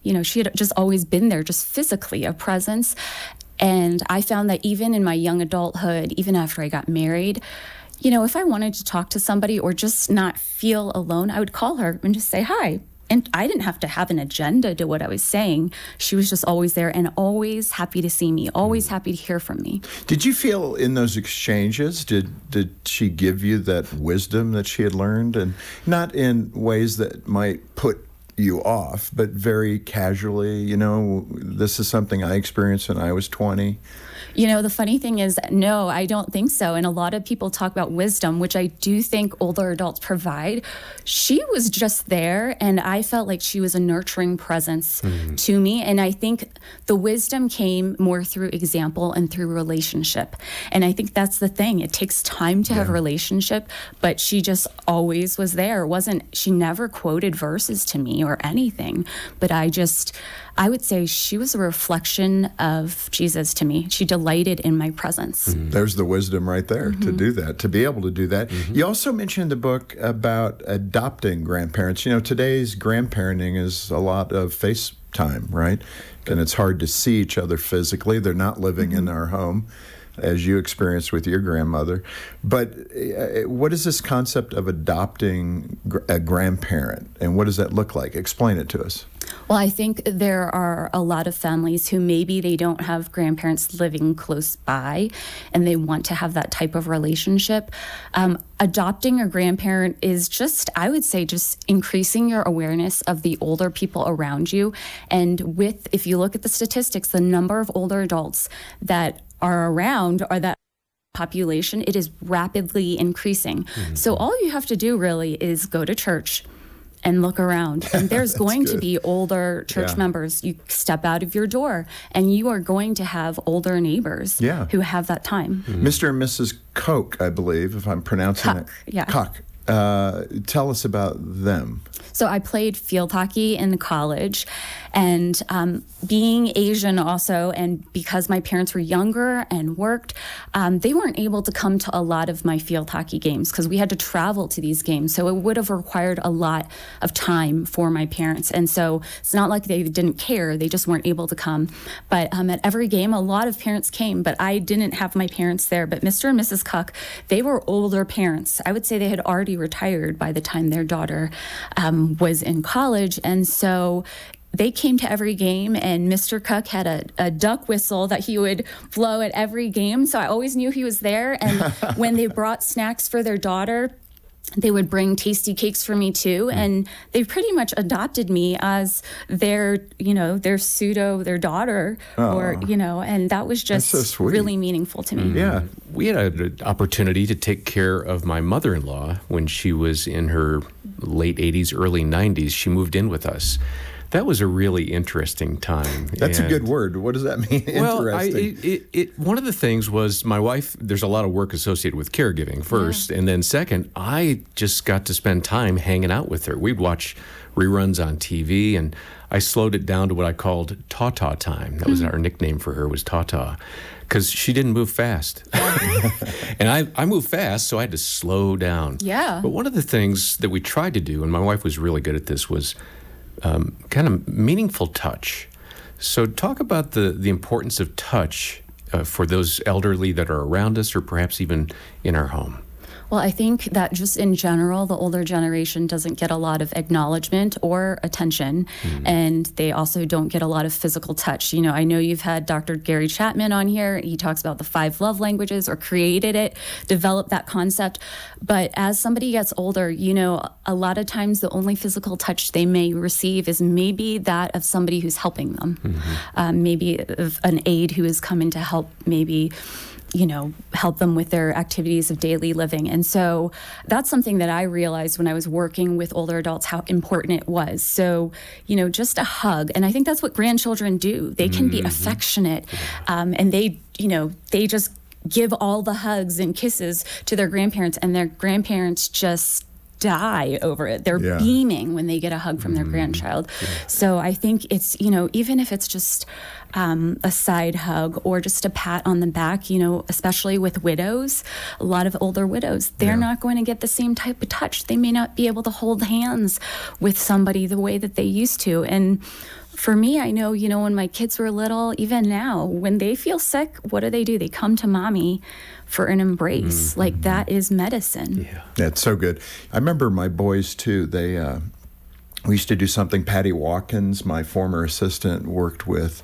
she had just always been there, just physically a presence. And I found that even in my young adulthood, even after I got married, if I wanted to talk to somebody or just not feel alone, I would call her and just say hi. And I didn't have to have an agenda to what I was saying. She was just always there and always happy to see me, always happy to hear from me. Did you feel in those exchanges, did she give you that wisdom that she had learned? And not in ways that might put you off, but very casually, this is something I experienced when I was 20? The funny thing is, no, I don't think so. And a lot of people talk about wisdom, which I do think older adults provide. She was just there, and I felt like she was a nurturing presence to me. And I think the wisdom came more through example and through relationship. And I think that's the thing. It takes time to have a relationship, but she just always was there. She never quoted verses to me or anything, but I would say she was a reflection of Jesus to me. She delighted in my presence. There's the wisdom right there to do that, to be able to do that. You also mentioned in the book about adopting grandparents. Today's grandparenting is a lot of FaceTime, right? And it's hard to see each other physically. They're not living in our home, as you experienced with your grandmother. But what is this concept of adopting a grandparent, and what does that look like? Explain it to us. Well, I think there are a lot of families who maybe they don't have grandparents living close by, and they want to have that type of relationship. Adopting a grandparent is I would say, just increasing your awareness of the older people around you. And if you look at the statistics, the number of older adults that are around or that population, it is rapidly increasing. So all you have to do really is go to church and look around, and there's going to be older church members. You step out of your door and you are going to have older neighbors who have that time. Mr. and Mrs. Koch, I believe, if I'm pronouncing it. Koch. Tell us about them. So I played field hockey in college, and being Asian also, and because my parents were younger and worked, they weren't able to come to a lot of my field hockey games because we had to travel to these games. So it would have required a lot of time for my parents. And so it's not like they didn't care, they just weren't able to come. But at every game, a lot of parents came, but I didn't have my parents there. But Mr. and Mrs. Koch, they were older parents. I would say they had already retired by the time their daughter was in college. And so they came to every game, and Mr. Koch had a duck whistle that he would blow at every game. So I always knew he was there. And when they brought snacks for their daughter, they would bring tasty cakes for me too. And they pretty much adopted me as their daughter, and that was just so really meaningful to me. Yeah. We had an opportunity to take care of my mother-in-law when she was in her late 80s, early 90s. She moved in with us. That was a really interesting time. That's a good word. What does that mean? Well, one of the things was my wife, there's a lot of work associated with caregiving first. And then second, I just got to spend time hanging out with her. We'd watch reruns on TV, and I slowed it down to what I called Tata time. That was our nickname for her, was Tata, because she didn't move fast. And I moved fast, so I had to slow down. Yeah. But one of the things that we tried to do, and my wife was really good at this, was kind of meaningful touch. So talk about the importance of touch for those elderly that are around us, or perhaps even in our home. Well, I think that just in general, the older generation doesn't get a lot of acknowledgement or attention, and they also don't get a lot of physical touch. I know you've had Dr. Gary Chapman on here. He talks about the 5 love languages, or created it, developed that concept. But as somebody gets older, a lot of times the only physical touch they may receive is maybe that of somebody who's helping them, maybe of an aide who is coming to help, maybe help them with their activities of daily living. And so that's something that I realized when I was working with older adults, how important it was. So, just a hug. And I think that's what grandchildren do. They can be affectionate, and they just give all the hugs and kisses to their grandparents, and their grandparents just die over it. They're beaming when they get a hug from their grandchild. So I think it's, even if it's just a side hug or just a pat on the back, especially with widows, a lot of older widows, they're not going to get the same type of touch. They may not be able to hold hands with somebody the way that they used to. And For me, I know, when my kids were little, even now, when they feel sick, what do? They come to mommy for an embrace. Mm-hmm. Like, that is medicine. Yeah, it's so good. I remember my boys, too. We used to do something. Patty Watkins, my former assistant, worked with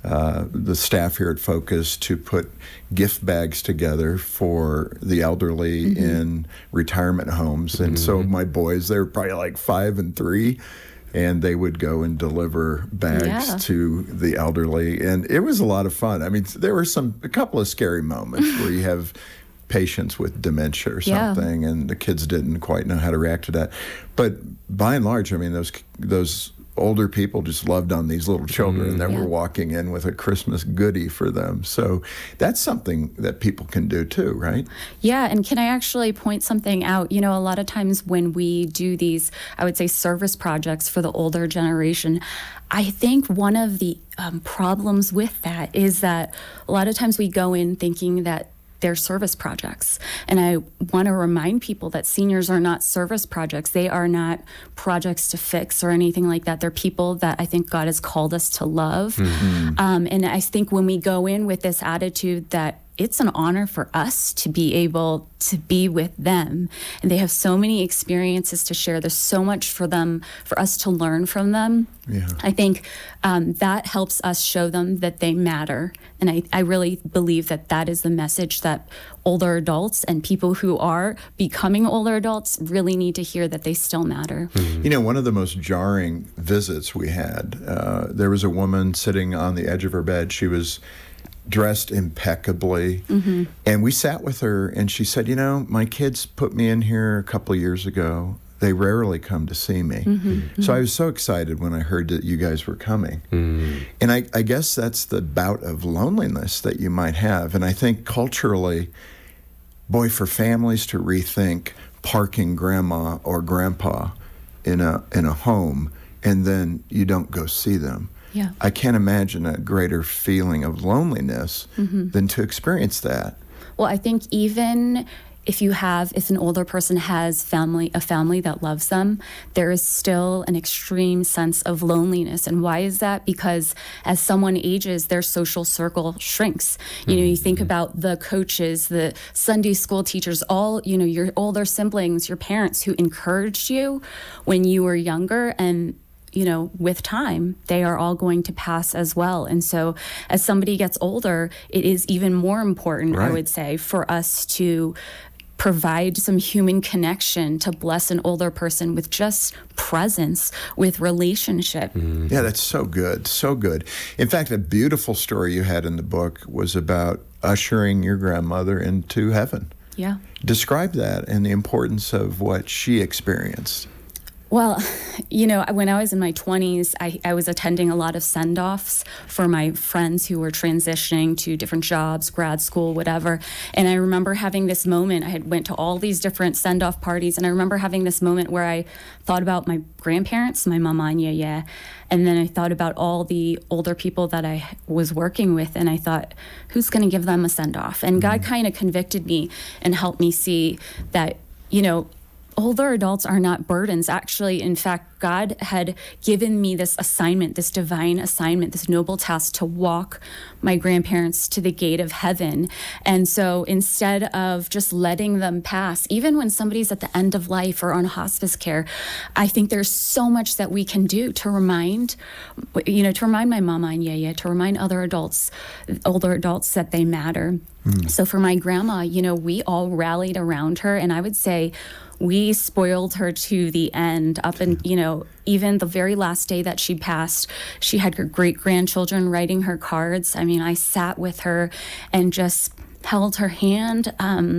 the staff here at Focus to put gift bags together for the elderly mm-hmm. in retirement homes. And mm-hmm. so my boys, they were probably like 5 and 3, and they would go and deliver bags to the elderly. And it was a lot of fun. I mean, there were a couple of scary moments where you have patients with dementia or something, and the kids didn't quite know how to react to that. But by and large, I mean, those older people just loved on these little children that were walking in with a Christmas goodie for them. So that's something that people can do too, right? Yeah, and can I actually point something out? A lot of times when we do these, I would say, service projects for the older generation, I think one of the problems with that is that a lot of times we go in thinking that they're service projects. And I want to remind people that seniors are not service projects. They are not projects to fix or anything like that. They're people that I think God has called us to love. Mm-hmm. And I think when we go in with this attitude that it's an honor for us to be able to be with them, and they have so many experiences to share. There's so much for us to learn from them. Yeah. I think that helps us show them that they matter. And I really believe that is the message that older adults and people who are becoming older adults really need to hear, that they still matter. Mm-hmm. One of the most jarring visits we had, there was a woman sitting on the edge of her bed. She was dressed impeccably. Mm-hmm. And we sat with her, and she said, my kids put me in here a couple of years ago. They rarely come to see me. Mm-hmm. So I was so excited when I heard that you guys were coming. Mm-hmm. And I guess that's the bout of loneliness that you might have. And I think culturally, boy, for families to rethink parking grandma or grandpa in a home, and then you don't go see them. Yeah. I can't imagine a greater feeling of loneliness than to experience that. Well, I think even if an older person has a family that loves them, there is still an extreme sense of loneliness. And why is that? Because as someone ages, their social circle shrinks. You think about the coaches, the Sunday school teachers, all, your older siblings, your parents who encouraged you when you were younger, and with time, they are all going to pass as well. And so as somebody gets older, it is even more important, right, I would say, for us to provide some human connection, to bless an older person with just presence, with relationship. Mm-hmm. Yeah, that's so good. So good. In fact, a beautiful story you had in the book was about ushering your grandmother into heaven. Yeah. Describe that and the importance of what she experienced. Well, when I was in my 20s, I was attending a lot of send-offs for my friends who were transitioning to different jobs, grad school, whatever. And I remember having this moment. I had went to all these different send-off parties, and I remember having this moment where I thought about my grandparents, my mama and yaya, and then I thought about all the older people that I was working with, and I thought, who's going to give them a send-off? And God kind of convicted me and helped me see that, older adults are not burdens. Actually, in fact, God had given me this assignment, this divine assignment, this noble task to walk my grandparents to the gate of heaven. And so instead of just letting them pass, even when somebody's at the end of life or on hospice care, I think there's so much that we can do to remind my mama and yaya, to remind older adults that they matter. So for my grandma, we all rallied around her, and I would say we spoiled her to the end, up and, even the very last day that she passed, she had her great-grandchildren writing her cards. I mean, I sat with her and just held her hand.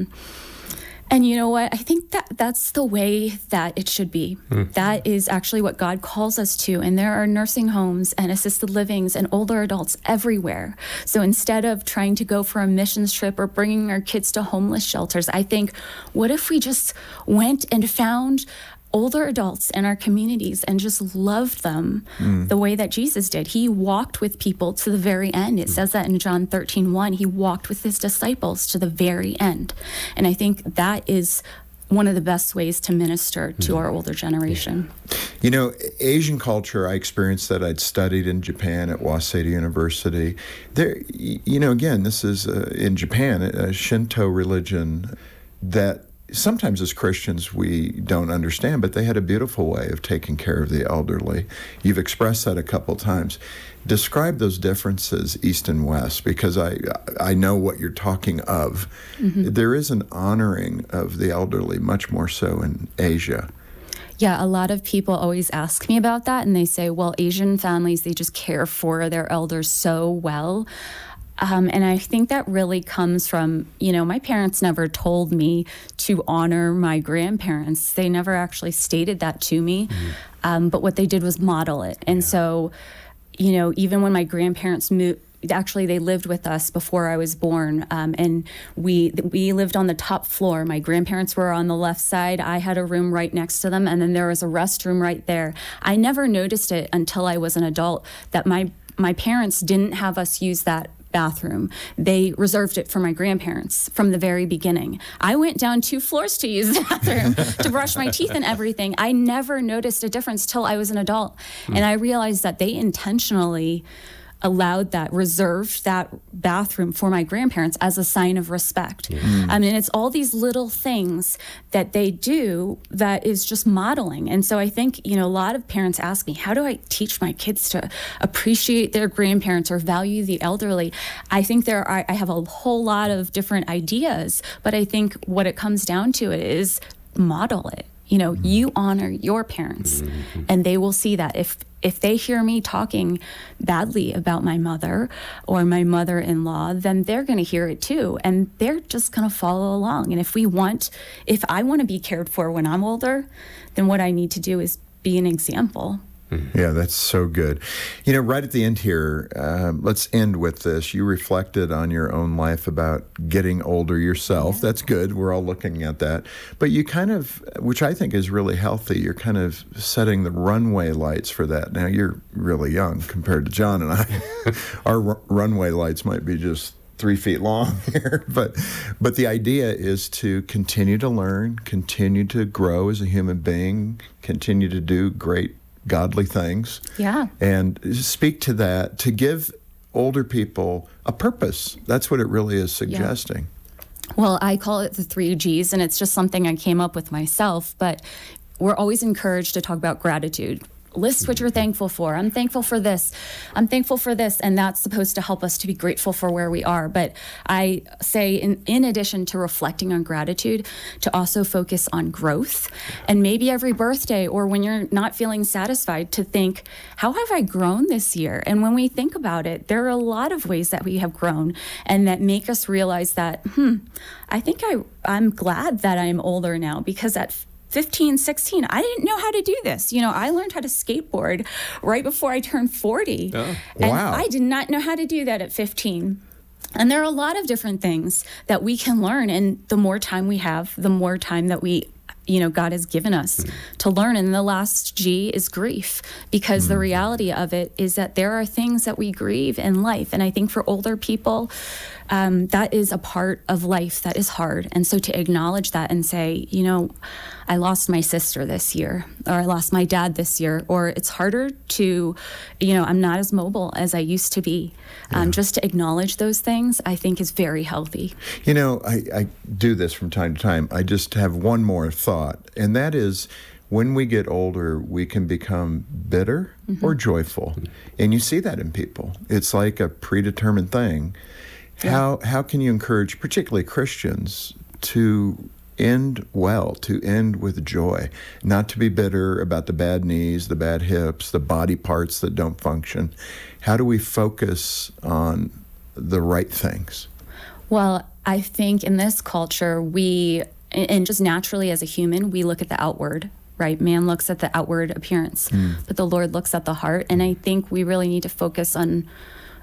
And you know what? I think that's the way that it should be. That is actually what God calls us to. And there are nursing homes and assisted livings and older adults everywhere. So instead of trying to go for a missions trip or bringing our kids to homeless shelters, I think, what if we just went and found older adults in our communities and just loved them the way that Jesus did? He walked with people to the very end. It says that in John 13:1. He walked with his disciples to the very end. And I think that is one of the best ways to minister to our older generation. You know, Asian culture, I experienced that. I'd studied in Japan at Waseda University. There, you know, again, this is in Japan, a Shinto religion that sometimes as Christians we don't understand, but they had a beautiful way of taking care of the elderly. You've expressed that a couple times. Describe those differences, East and West, because I know what you're talking of. There is an honoring of the elderly, much more so in Asia. Yeah, a lot of people always ask me about that, and they say, well, Asian families, they just care for their elders so well. And I think that really comes from, you know, my parents never told me to honor my grandparents. They never actually stated that to me. But what they did was model it. And so, you know, even when my grandparents moved, actually they lived with us before I was born, and we lived on the top floor. My grandparents were on the left side. I had a room right next to them, and then there was a restroom right there. I never noticed it until I was an adult that my parents didn't have us use that bathroom. They reserved it for my grandparents from the very beginning. I went down 2 floors to use the bathroom to brush my teeth and everything. I never noticed a difference till I was an adult. And I realized that they intentionally reserved that bathroom for my grandparents as a sign of respect. I mean, it's all these little things that they do that is just modeling. And so I think, you know, a lot of parents ask me, how do I teach my kids to appreciate their grandparents or value the elderly? I think I have a whole lot of different ideas, but I think what it comes down to is model it. You know, you honor your parents, and they will see that. If they hear me talking badly about my mother or my mother-in-law, then they're going to hear it too, and they're just going to follow along. And if I want to be cared for when I'm older, then what I need to do is be an example. Yeah, that's so good. You know, right at the end here, let's end with this. You reflected on your own life about getting older yourself. Yeah. That's good. We're all looking at that. But you kind of, which I think is really healthy, you're kind of setting the runway lights for that. Now, you're really young compared to John and I. Our runway lights might be just 3 feet long here, but the idea is to continue to learn, continue to grow as a human being, continue to do great godly things. Yeah. And speak to that, to give older people a purpose. That's what it really is suggesting. Yeah. Well, I call it the 3 Gs, and it's just something I came up with myself, but we're always encouraged to talk about gratitude. List what you're thankful for. I'm thankful for this. I'm thankful for this. And that's supposed to help us to be grateful for where we are. But I say, in addition to reflecting on gratitude, to also focus on growth. And maybe every birthday or when you're not feeling satisfied, to think, how have I grown this year? And when we think about it, there are a lot of ways that we have grown and that make us realize that, I think I'm glad that I'm older now, because at 15, 16, I didn't know how to do this. You know, I learned how to skateboard right before I turned 40. Oh, and wow. I did not know how to do that at 15. And there are a lot of different things that we can learn. And the more time we have, the more time that God has given us to learn. And the last G is grief, because the reality of it is that there are things that we grieve in life. And I think for older people, that is a part of life that is hard. And so to acknowledge that and say, I lost my sister this year, or I lost my dad this year, or it's harder to, I'm not as mobile as I used to be. Just to acknowledge those things, I think is very healthy. I do this from time to time. I just have one more thought, and that is, when we get older, we can become bitter or joyful. And you see that in people. It's like a predetermined thing. Yeah. How can you encourage, particularly Christians, to end well, to end with joy, not to be bitter about the bad knees, the bad hips, the body parts that don't function? How do we focus on the right things? Well, I think in this culture, and just naturally as a human, we look at the outward, right? Man looks at the outward appearance, but the Lord looks at the heart. And I think we really need to focus on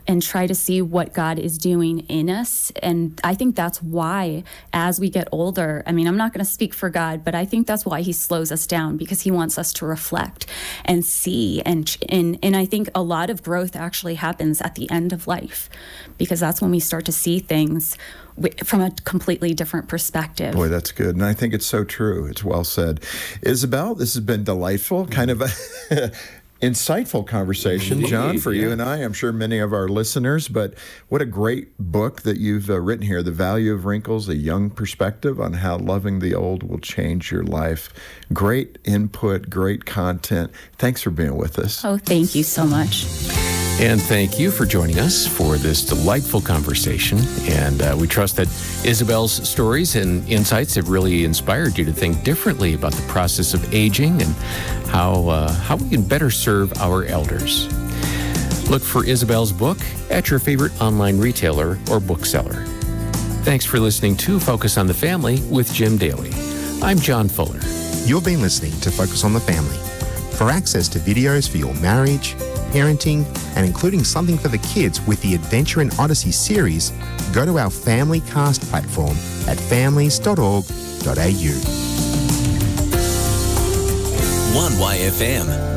and try to see what God is doing in us. And I think that's why, as we get older, I mean, I'm not going to speak for God, but I think that's why he slows us down, because he wants us to reflect and see. And I think a lot of growth actually happens at the end of life, because that's when we start to see things from a completely different perspective. Boy, that's good. And I think it's so true. It's well said. Isabel, this has been delightful, kind of a insightful conversation, John, for you and I. I'm sure many of our listeners, but what a great book that you've written here, The Value of Wrinkles, a young perspective on how loving the old will change your life. Great input, great content. Thanks for being with us. Oh, thank you so much. And thank you for joining us for this delightful conversation. And we trust that Isabel's stories and insights have really inspired you to think differently about the process of aging and how we can better serve our elders. Look for Isabel's book at your favorite online retailer or bookseller. Thanks for listening to Focus on the Family with Jim Daly. I'm John Fuller. You've been listening to Focus on the Family. For access to videos for your marriage, parenting, and including something for the kids with the Adventure in Odyssey series, go to our Family Cast platform at families.org.au. 1YFM.